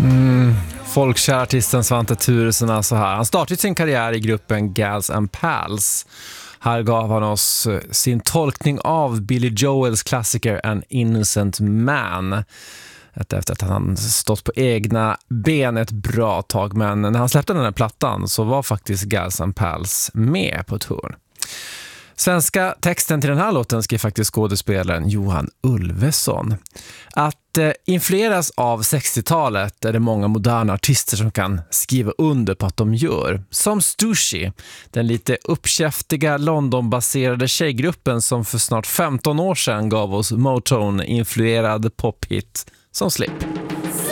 Folkkär artisten Svante Thuresson alltså här. Han startade sin karriär i gruppen Gals and Pals. Här gav han oss sin tolkning av Billy Joels klassiker An Innocent Man. Efter att han stått på egna ben ett bra tag. Men när han släppte den här plattan så var faktiskt Gals and Pals med på touren. Svenska texten till den här låten skrev faktiskt skådespelaren Johan Ulveson. Att influeras av 60-talet är det många moderna artister som kan skriva under på att de gör. Som Stussy, den lite uppkäftiga London-baserade tjejgruppen som för snart 15 år sedan gav oss Motown-influerad pophit som Slip.